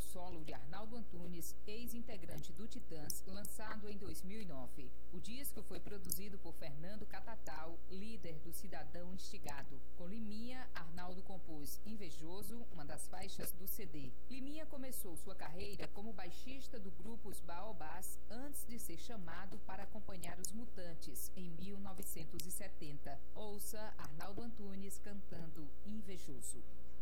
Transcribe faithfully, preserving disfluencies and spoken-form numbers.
solo de Arnaldo Antunes, ex-integrante do Titãs, lançado em dois mil e nove. O disco foi produzido por Fernando Catatal, líder do Cidadão Instigado. Com Liminha, Arnaldo compôs Invejoso, uma das faixas do C D. Liminha começou sua carreira como baixista do grupo Os Baobás, antes de ser chamado para acompanhar os Mutantes, em mil novecentos e setenta. Ouça Arnaldo Antunes cantando Invejoso.